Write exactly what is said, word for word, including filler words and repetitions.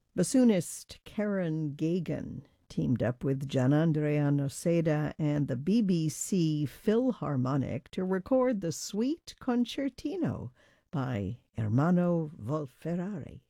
Bassoonist Karen Gagan teamed up with Gianandrea Noseda and the B B C Philharmonic to record the Suite Concertino by Ermanno Volferrari.